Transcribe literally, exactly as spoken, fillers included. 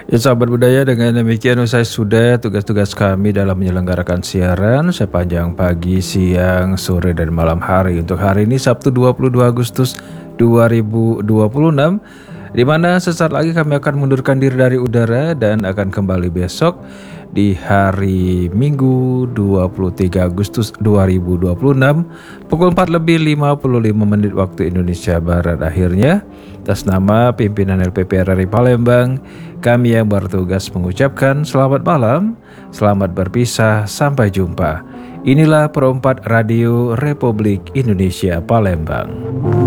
Ya sahabat budaya, dengan demikian usai sudah tugas-tugas kami dalam menyelenggarakan siaran sepanjang pagi, siang, sore, dan malam hari. Untuk hari ini Sabtu dua puluh dua Agustus dua ribu dua puluh enam, di mana sesaat lagi kami akan mundurkan diri dari udara dan akan kembali besok di hari Minggu dua puluh tiga Agustus dua ribu dua puluh enam pukul empat lebih lima puluh lima menit waktu Indonesia Barat. Akhirnya atas nama pimpinan L P P R R I Palembang, kami yang bertugas mengucapkan selamat malam, selamat berpisah, sampai jumpa. Inilah Perempat Radio Republik Indonesia Palembang.